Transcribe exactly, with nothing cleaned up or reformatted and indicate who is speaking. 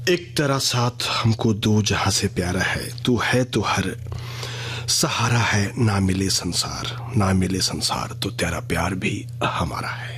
Speaker 1: एक तेरा साथ हमको दो जहां से प्यारा है, तू है तो हर सहारा है, ना मिले संसार ना मिले संसार तो तेरा प्यार भी हमारा है।